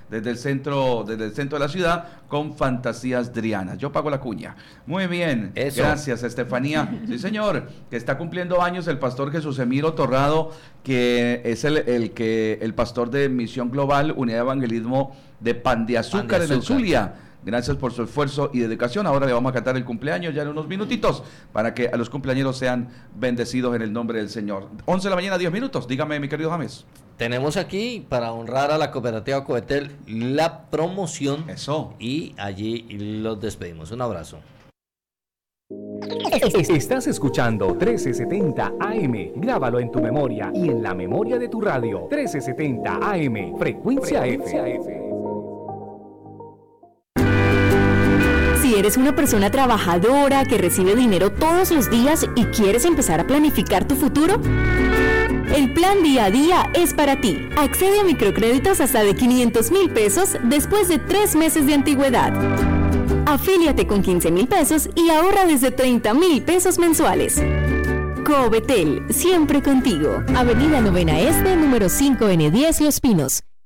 desde el centro de la ciudad con fantasías drianas. Yo pago la cuña. Muy bien, eso. Gracias, Estefanía. Sí, señor, que está cumpliendo años el pastor Jesús Emiro Torrado, que es el pastor de Misión Global, Unidad de Evangelismo de Pan de Azúcar en el Zulia. Gracias por su esfuerzo y dedicación. Ahora le vamos a cantar el cumpleaños ya en unos minutitos para que a los cumpleañeros sean bendecidos en el nombre del Señor. 11 de la mañana, 10 minutos. Dígame, mi querido James. Tenemos aquí, para honrar a la cooperativa Coetel, la promoción. Eso. Y allí los despedimos. Un abrazo. Estás escuchando 1370 AM. Grábalo en tu memoria y en la memoria de tu radio. 1370 AM. Frecuencia F. Si eres una persona trabajadora que recibe dinero todos los días y quieres empezar a planificar tu futuro, el plan Día a Día es para ti. Accede a microcréditos hasta de 500,000 pesos después de 3 meses de antigüedad. Afíliate con 15,000 pesos y ahorra desde 30,000 pesos mensuales. Covetel, siempre contigo. Avenida Novena Este, número 5N10, Los Pinos.